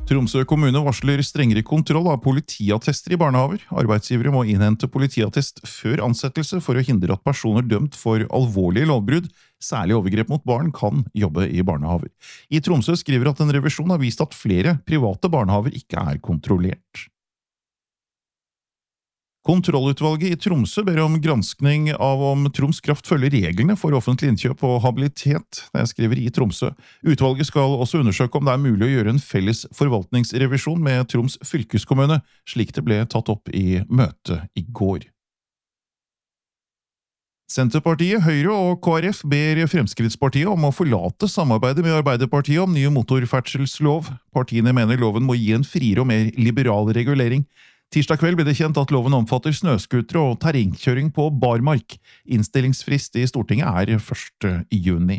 Tromsø kommune varsler strengere kontroll av politiattester i barnehaver. Arbeidsgivere må innhente politiattest før ansettelse for å hindre at personer dømt for alvorlige lovbrudd, særlig overgrep mot barn, kan jobbe i barnehaver. I Tromsø skriver at en revisjon har vist at flere private barnehaver ikke er kontrollert. Kontrollutvalget i Tromsø ber om granskning av om Troms Kraft følger reglene for offentlig innkjøp og habilitet, det skriver i Tromsø. Utvalget skal også undersøke om det er mulig å gjøre en felles forvaltningsrevisjon med Troms fylkeskommune, slik det ble tatt opp i møte i går. Senterpartiet, Høyre og KrF ber Fremskrittspartiet om å forlate samarbeidet med Arbeiderpartiet om ny motorferdselslov. Partiene mener loven må gi en friere og mer liberal regulering. Tirsdag kveld ble det kjent at loven omfatter snøskutere og terrengkjøring på barmark. Innstillingsfrist i Stortinget er 1. juni.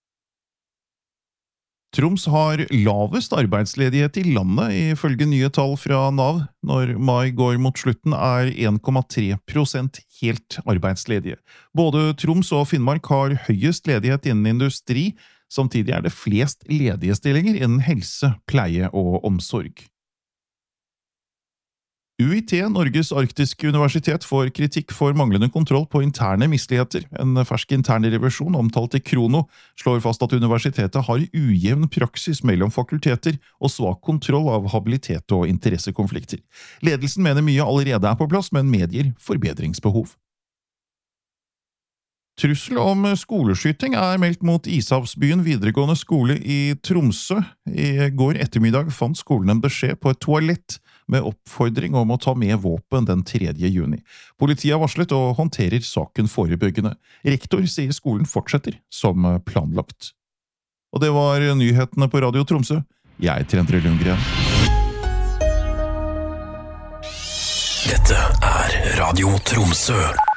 Troms har lavest arbeidsledighet i landet, ifølge nye tall fra Nav. Når mai går mot slutten er 1,3% helt arbeidsledige. Både Troms og Finnmark har høyest ledighet innen industri, samtidig er det flest ledige stillinger innen helse, pleie og omsorg. UiT, Norges arktiske universitet, får kritikk for manglende kontroll på interne misligheter. En fersk intern revisjon omtalt i Krono slår fast at universitetet har ujevn praksis mellom fakulteter og svak kontroll av habilitet og interessekonflikter. Ledelsen mener mye allerede er på plass, men medgir forbedringsbehov. Trussel om skoleskyting er meldt mot Ishavsbyen videregående skole i Tromsø. I går ettermiddag fant skolen en beskjed på et toalett med oppfordring om å ta med våpen den 3. juni. Politiet har varslet og håndterer saken forebyggende. Rektor sier skolen fortsetter som planlagt. Og det var nyhetene på Radio Tromsø. Jeg heter Endre Lundgren. Dette er Radio Tromsø.